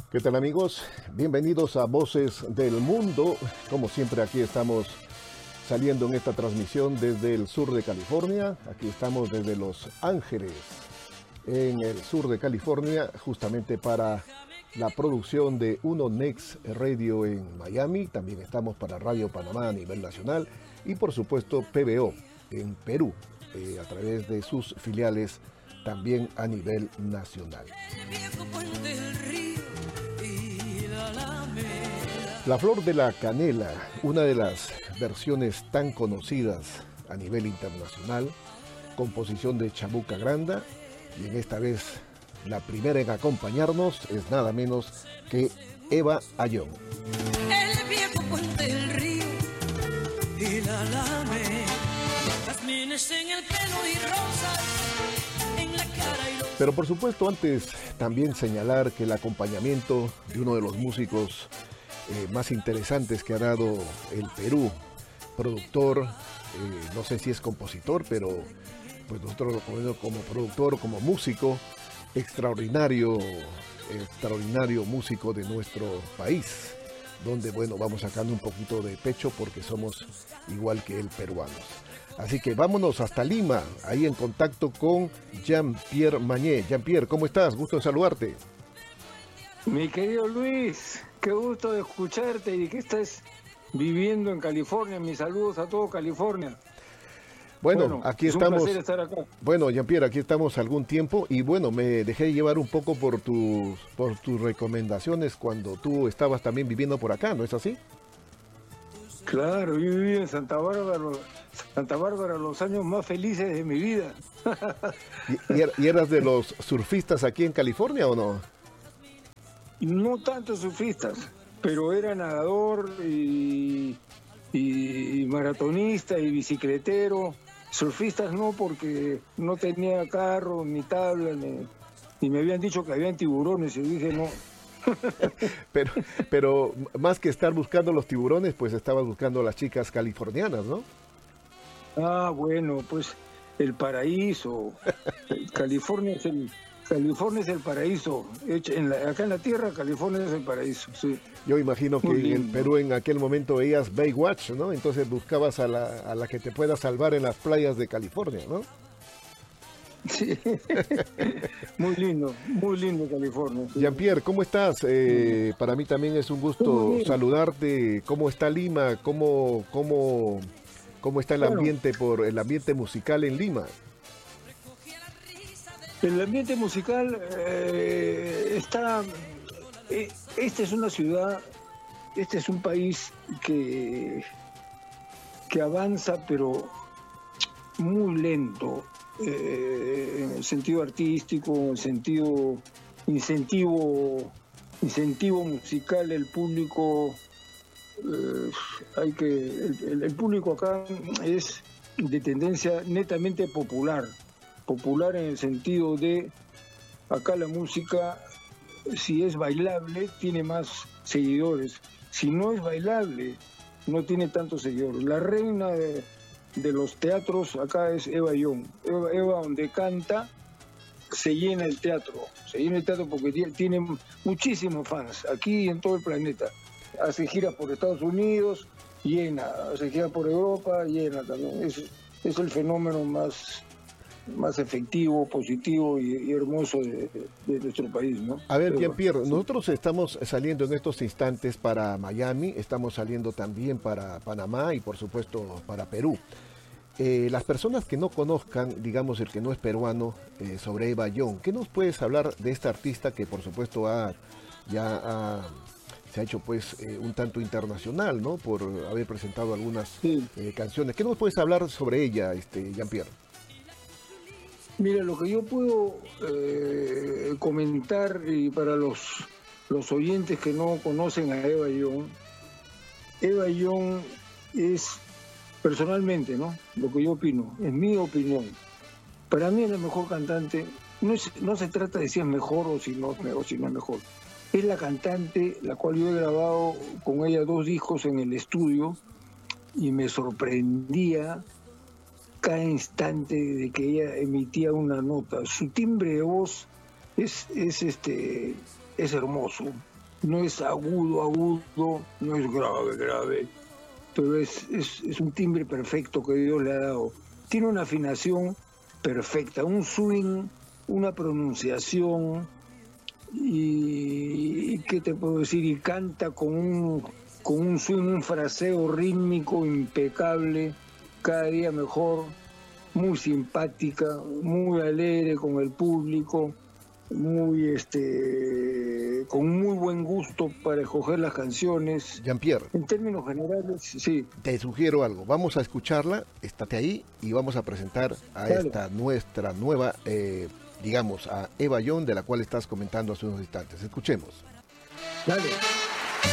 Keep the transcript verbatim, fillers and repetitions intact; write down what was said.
¿Qué tal, amigos? Bienvenidos a Voces del Mundo. Como siempre, aquí estamos saliendo en esta transmisión desde el sur de California. Aquí estamos desde Los Ángeles, en el sur de California, justamente para la producción de Uno Next Radio en Miami. También estamos para Radio Panamá a nivel nacional y, por supuesto, P B O en Perú, eh, a través de sus filiales también a nivel nacional. La Flor de la Canela, una de las versiones tan conocidas a nivel internacional, composición de Chabuca Granda, y en esta vez la primera en acompañarnos es nada menos que Eva Ayllón. El viejo puente del río y la alameda, jazmines en el pelo y rosas en la cara y los... Pero por supuesto, antes también señalar que el acompañamiento de uno de los músicos eh, más interesantes que ha dado el Perú, productor, eh, no sé si es compositor, pero pues nosotros lo ponemos como productor, como músico, extraordinario, extraordinario músico de nuestro país, donde bueno, vamos sacando un poquito de pecho porque somos igual que él, peruanos. Así que vámonos hasta Lima, ahí en contacto con Jean-Pierre Mañé. Jean-Pierre, ¿cómo estás? Gusto de saludarte. Mi querido Luis, qué gusto de escucharte y que estés viviendo en California. Mis saludos a todo California. Bueno, bueno aquí es estamos. Un placer estar acá. Bueno, Jean-Pierre, aquí estamos algún tiempo y bueno, me dejé llevar un poco por tus, por tus recomendaciones cuando tú estabas también viviendo por acá, ¿no es así? Claro, yo viví en Santa Bárbara, Santa Bárbara los años más felices de mi vida. ¿Y, y, er, ¿Y eras de los surfistas aquí en California o no? No tanto surfistas, pero era nadador y, y, y maratonista y bicicletero. Surfistas no, porque no tenía carro, ni tabla, ni, y me habían dicho que habían tiburones y dije no. pero, pero más que estar buscando los tiburones, pues estabas buscando a las chicas californianas, ¿no? Ah, bueno, pues el paraíso. California es el, California es el paraíso. En la, acá en la tierra, California es el paraíso, sí. Yo imagino que en Perú en aquel momento veías Baywatch, ¿no? Entonces buscabas a la, a la que te pueda salvar en las playas de California, ¿no? Sí, muy lindo, muy lindo California. Sí. Jean-Pierre, ¿cómo estás? Eh, para mí también es un gusto saludarte. ¿Cómo está Lima? ¿Cómo, cómo, cómo está el bueno, ambiente por el ambiente musical en Lima? El ambiente musical eh, está. Eh, esta es una ciudad, este es un país que que avanza, pero muy lento. Eh, en el sentido artístico, en el sentido incentivo, incentivo musical, el público, eh, hay que, el, el público acá es de tendencia netamente popular, popular en el sentido de acá la música, si es bailable, tiene más seguidores, si no es bailable, no tiene tantos seguidores. La reina de de los teatros acá es Eva Ayllón. Eva, Eva donde canta se llena el teatro, se llena el teatro porque tiene muchísimos fans aquí y en todo el planeta. Hace giras por Estados Unidos, llena, hace giras por Europa, llena también. Es, es el fenómeno más, más efectivo, positivo y, y hermoso de, de nuestro país, ¿no? A ver, Jean-Pierre, sí. Nosotros estamos saliendo en estos instantes para Miami, estamos saliendo también para Panamá y por supuesto para Perú. Eh, las personas que no conozcan, digamos el que no es peruano, eh, sobre Eva Ayllón, ¿qué nos puedes hablar de esta artista que por supuesto ha, ya ha, se ha hecho pues eh, un tanto internacional, ¿no? Por haber presentado algunas sí. eh, canciones. ¿Qué nos puedes hablar sobre ella, este, Jean-Pierre? Mira, lo que yo puedo eh, comentar y para los, los oyentes que no conocen a Eva Ayllón, Eva Ayllón es, personalmente, ¿no? Lo que yo opino, es mi opinión. Para mí es la mejor cantante, no, es, no se trata de si es mejor o si no es mejor, si no es mejor. Es la cantante, la cual yo he grabado con ella dos discos en el estudio y me sorprendía cada instante de que ella emitía una nota. Su timbre de voz es, es, este, es hermoso. no es agudo, agudo, no es grave, grave, pero es, es, es un timbre perfecto que Dios le ha dado. Tiene una afinación perfecta, un swing, una pronunciación, y, y ¿qué te puedo decir? Y canta con un, con un swing, un fraseo rítmico impecable, cada día mejor, muy simpática, muy alegre con el público, muy este con muy buen gusto para escoger las canciones. Jean-Pierre, En términos generales, sí. te sugiero algo, vamos a escucharla, estate ahí y vamos a presentar a Dale. esta nuestra nueva, eh, digamos, a Eva Young, de la cual estás comentando hace unos instantes. Escuchemos. Dale.